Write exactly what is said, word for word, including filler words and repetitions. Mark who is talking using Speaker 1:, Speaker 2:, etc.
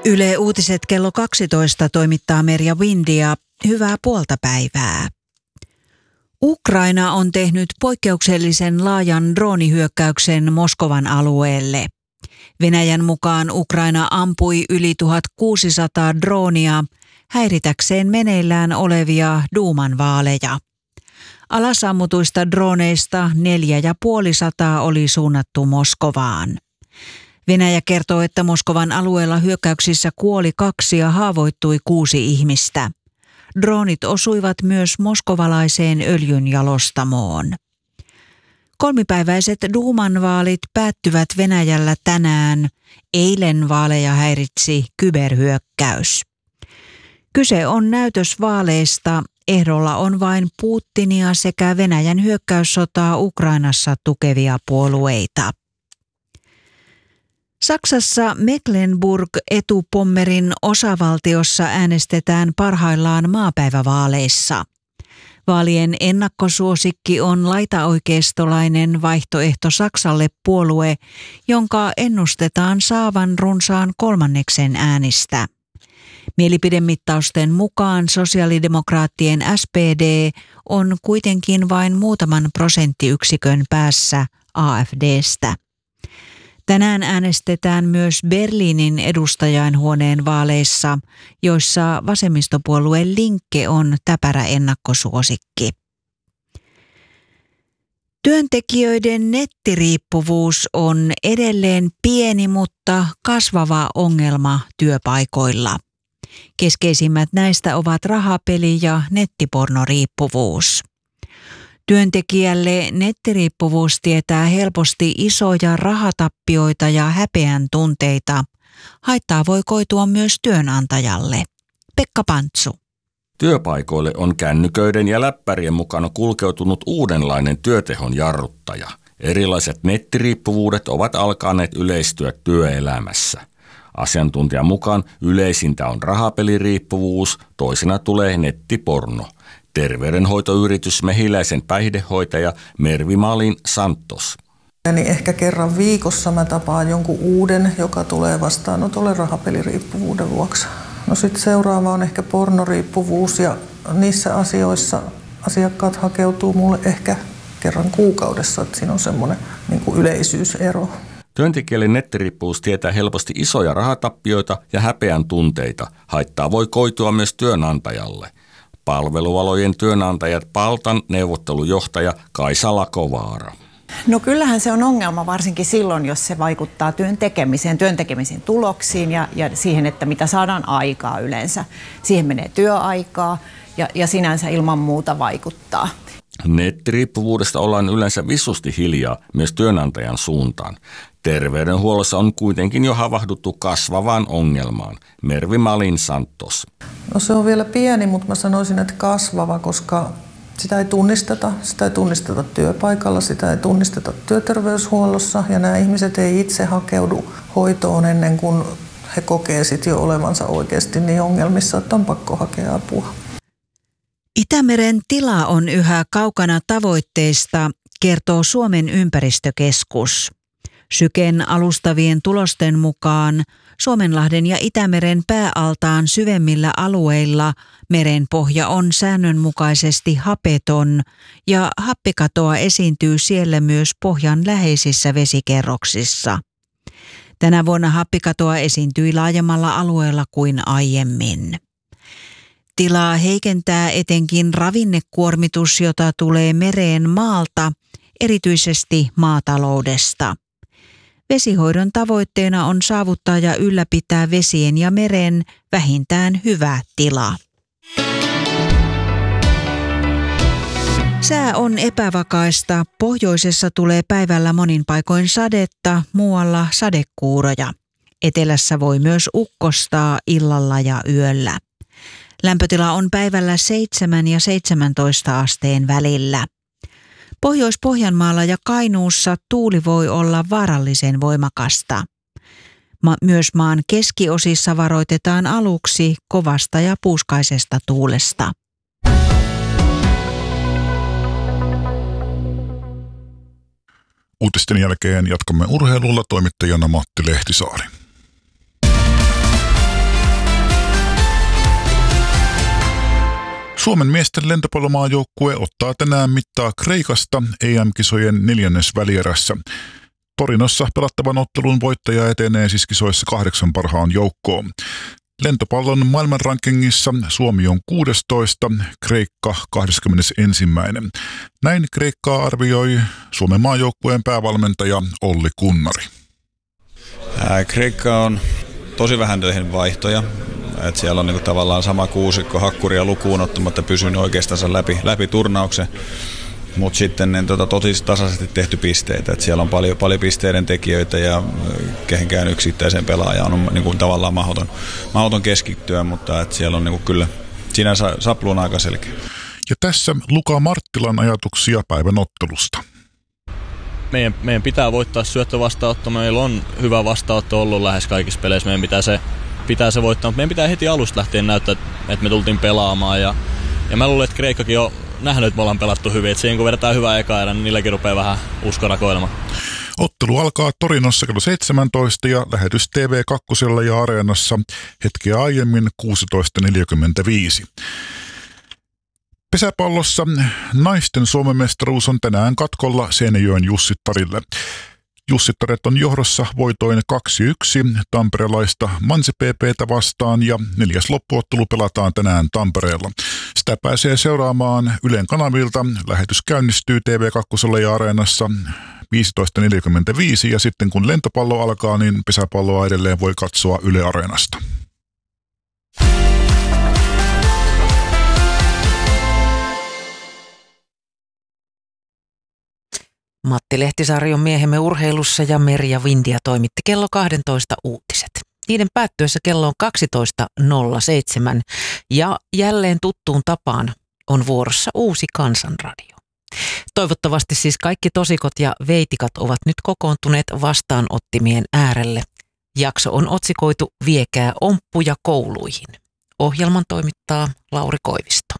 Speaker 1: Yle Uutiset kello kaksitoista toimittaa Merja Windia. Hyvää puolta päivää. Ukraina on tehnyt poikkeuksellisen laajan droonihyökkäyksen Moskovan alueelle. Venäjän mukaan Ukraina ampui yli tuhatkuusisataa droonia häiritäkseen meneillään olevia Duuman vaaleja. Alasammutuista drooneista neljä ja puoli sataa oli suunnattu Moskovaan. Venäjä kertoo, että Moskovan alueella hyökkäyksissä kuoli kaksi ja haavoittui kuusi ihmistä. Droonit osuivat myös moskovalaiseen öljynjalostamoon. Kolmipäiväiset Duuman vaalit päättyvät Venäjällä tänään. Eilen vaaleja häiritsi kyberhyökkäys. Kyse on näytösvaaleista. Ehdolla on vain Putinia sekä Venäjän hyökkäyssotaa Ukrainassa tukevia puolueita. Saksassa Mecklenburg-Etupommerin osavaltiossa äänestetään parhaillaan maapäivävaaleissa. Vaalien ennakkosuosikki on laitaoikeistolainen Vaihtoehto Saksalle -puolue, jonka ennustetaan saavan runsaan kolmanneksen äänistä. Mielipidemittausten mukaan sosiaalidemokraattien S P D on kuitenkin vain muutaman prosenttiyksikön päässä A F D:stä. Tänään äänestetään myös Berliinin edustajainhuoneen vaaleissa, joissa vasemmistopuolue Linke on täpärä ennakkosuosikki. Työntekijöiden nettiriippuvuus on edelleen pieni, mutta kasvava ongelma työpaikoilla. Keskeisimmät näistä ovat rahapeli- ja nettipornoriippuvuus. Työntekijälle nettiriippuvuus tietää helposti isoja rahatappioita ja häpeän tunteita. Haittaa voi koitua myös työnantajalle. Pekka Pantsu.
Speaker 2: Työpaikoille on kännyköiden ja läppärien mukana kulkeutunut uudenlainen työtehon jarruttaja. Erilaiset nettiriippuvuudet ovat alkaneet yleistyä työelämässä. Asiantuntijan mukaan yleisintä on rahapeliriippuvuus, toisena tulee nettiporno. Terveydenhoitoyritys Mehiläisen päihdehoitaja Mervi Malin Santos.
Speaker 3: Niin ehkä kerran viikossa mä tapaan jonkun uuden, joka tulee vastaanotolle rahapeliriippuvuuden vuoksi. No sitten seuraava on ehkä pornoriippuvuus ja niissä asioissa asiakkaat hakeutuu mulle ehkä kerran kuukaudessa, että siinä on semmoinen niin kuin yleisyysero.
Speaker 2: Työntekijälle nettiriippuvuus tietää helposti isoja rahatappioita ja häpeän tunteita. Haittaa voi koitua myös työnantajalle. Palveluvalojen työnantajat Paltan neuvottelujohtaja Kaisa Lakovaara.
Speaker 4: No kyllähän se on ongelma varsinkin silloin, jos se vaikuttaa työn tekemiseen, työn tekemisen tuloksiin ja, ja siihen, että mitä saadaan aikaa yleensä. Siihen menee työaikaa ja, ja sinänsä ilman muuta vaikuttaa.
Speaker 2: Nettiriippuvuudesta ollaan yleensä visusti hiljaa myös työnantajan suuntaan. Terveydenhuollossa on kuitenkin jo havahduttu kasvavaan ongelmaan. Mervi Malin Santos.
Speaker 3: No se on vielä pieni, mutta mä sanoisin, että kasvava, koska sitä ei tunnisteta. Sitä ei tunnisteta työpaikalla, sitä ei tunnisteta työterveyshuollossa ja nämä ihmiset ei itse hakeudu hoitoon ennen kuin he kokee sitten jo olevansa oikeasti niin ongelmissa, että on pakko hakea apua.
Speaker 1: Itämeren tila on yhä kaukana tavoitteista, kertoo Suomen ympäristökeskus. Syken alustavien tulosten mukaan Suomenlahden ja Itämeren pääaltaan syvemmillä alueilla merenpohja on säännönmukaisesti hapeton ja happikatoa esiintyy siellä myös pohjan läheisissä vesikerroksissa. Tänä vuonna happikatoa esiintyi laajemmalla alueella kuin aiemmin. Tilaa heikentää etenkin ravinnekuormitus, jota tulee mereen maalta, erityisesti maataloudesta. Vesihoidon tavoitteena on saavuttaa ja ylläpitää vesien ja meren vähintään hyvä tila. Sää on epävakaista. Pohjoisessa tulee päivällä monin paikoin sadetta, muualla sadekuuroja. Etelässä voi myös ukkostaa illalla ja yöllä. Lämpötila on päivällä seitsemän ja seitsemäntoista asteen välillä. Pohjois-Pohjanmaalla ja Kainuussa tuuli voi olla vaarallisen voimakasta. Ma- myös maan keskiosissa varoitetaan aluksi kovasta ja puuskaisesta tuulesta.
Speaker 5: Uutisten jälkeen jatkamme urheilulla, toimittajana Matti Lehtisaari. Suomen miesten lentopallomaajoukkue ottaa tänään mittaa Kreikasta E M-kisojen neljännesvälierässä. Torinossa pelattavan ottelun voittaja etenee siis kisoissa kahdeksan parhaan joukkoon. Lentopallon maailmanrankingissa Suomi on kuudestoista, Kreikka kaksikymmentäyksi. Näin Kreikkaa arvioi Suomen maajoukkueen päävalmentaja Olli Kunnari.
Speaker 6: Ää, Kreikka on tosi vähän tehnyt vaihtoja. Et siellä on niinku tavallaan sama kuusikko hakkuria lukuun ottamatta pysynyt oikeastaan läpi, läpi turnauksen. Mutta sitten niin, tota, tosi tasaisesti tehty pisteitä. Et siellä on paljon, paljon pisteiden tekijöitä ja kehenkään yksittäiseen pelaajaan on niin kuin, tavallaan mahdoton, mahdoton keskittyä, mutta et siellä on niin kuin, kyllä sinänsä saplu on aika selkeä.
Speaker 5: Ja tässä Luka Marttilan ajatuksia päivän ottelusta.
Speaker 7: Meidän, meidän pitää voittaa syöttövastaanotto. Meillä on hyvä vastaanotto ollut lähes kaikissa peleissä. Meidän pitää se, pitää se voittaa, mutta meidän pitää heti alusta lähtien näyttää, että me tultiin pelaamaan. Ja, ja mä luulen, että Kreikkakin on nähnyt, että me ollaan pelattu hyvin. Että siinä kun vedetään hyvää eka erää, niin niilläkin rupeaa vähän usko rakoilemaan.
Speaker 5: Ottelu alkaa Torinossa kello seitsemäntoista ja lähetys T V kaksi ja Areenassa hetkeä aiemmin kuusitoista neljäkymmentäviisi. Pesäpallossa naisten Suomen mestaruus on tänään katkolla Seinäjoen Jussittarille. Jussittaret on johdossa voitoin kaksi yksi tamperelaista Mansi P P:tä vastaan ja neljäs loppuottelu pelataan tänään Tampereella. Sitä pääsee seuraamaan Ylen kanavilta. Lähetys käynnistyy T V kaksi ja Areenassa viisitoista neljäkymmentäviisi ja sitten kun lentopallo alkaa, niin pesäpalloa edelleen voi katsoa Yle Areenasta.
Speaker 1: Matti Lehtisaari on miehemme urheilussa ja Merja Vindia toimitti kello kaksitoista uutiset. Niiden päättyessä kello on kaksitoista nolla seitsemän ja jälleen tuttuun tapaan on vuorossa uusi Kansanradio. Toivottavasti siis kaikki tosikot ja veitikat ovat nyt kokoontuneet vastaanottimien äärelle. Jakso on otsikoitu Viekää omppuja kouluihin. Ohjelman toimittaa Lauri Koivisto.